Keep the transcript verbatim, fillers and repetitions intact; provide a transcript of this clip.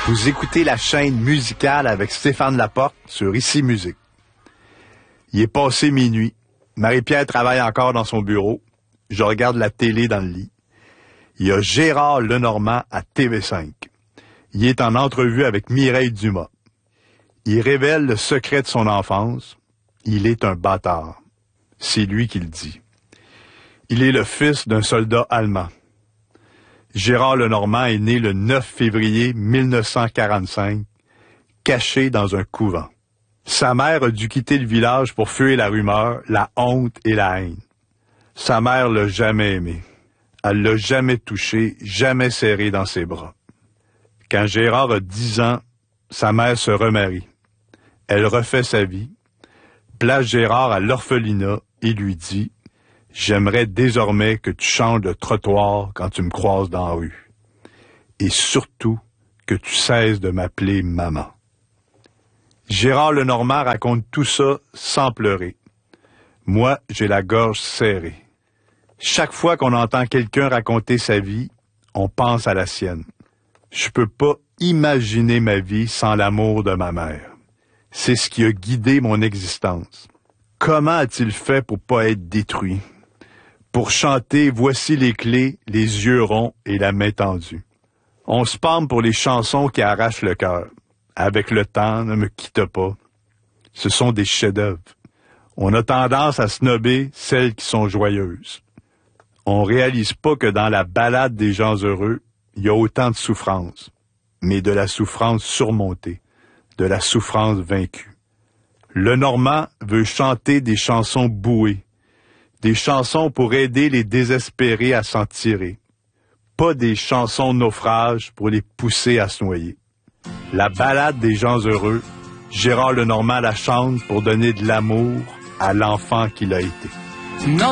Vous écoutez la chaîne musicale avec Stéphane Laporte sur Ici Musique. Il est passé minuit. Marie-Pierre travaille encore dans son bureau. Je regarde la télé dans le lit. Il y a Gérard Lenormand à T V cinq. Il est en entrevue avec Mireille Dumas. Il révèle le secret de son enfance. Il est un bâtard. C'est lui qui le dit. Il est le fils d'un soldat allemand. Gérard Lenormand est né le neuf février mille neuf cent quarante-cinq, caché dans un couvent. Sa mère a dû quitter le village pour fuir la rumeur, la honte et la haine. Sa mère l'a jamais aimé. Elle l'a jamais touché, jamais serré dans ses bras. Quand Gérard a dix ans, sa mère se remarie. Elle refait sa vie, place Gérard à l'orphelinat et lui dit « J'aimerais désormais que tu changes de trottoir quand tu me croises dans la rue. Et surtout, que tu cesses de m'appeler maman. » Gérard Lenormand raconte tout ça sans pleurer. Moi, j'ai la gorge serrée. Chaque fois qu'on entend quelqu'un raconter sa vie, on pense à la sienne. Je peux pas imaginer ma vie sans l'amour de ma mère. C'est ce qui a guidé mon existence. Comment a-t-il fait pour pas être détruit? Pour chanter « Voici les clés, les yeux ronds et la main tendue ». On se pâme pour les chansons qui arrachent le cœur. Avec le temps, ne me quitte pas. Ce sont des chefs-d'œuvre. On a tendance à snobber celles qui sont joyeuses. On réalise pas que dans la ballade des gens heureux, il y a autant de souffrance, mais de la souffrance surmontée, de la souffrance vaincue. Lenormand veut chanter des chansons bouées, des chansons pour aider les désespérés à s'en tirer, pas des chansons naufrages pour les pousser à se noyer. La ballade des gens heureux, Gérard Lenormand la chante pour donner de l'amour à l'enfant qu'il a été. Non.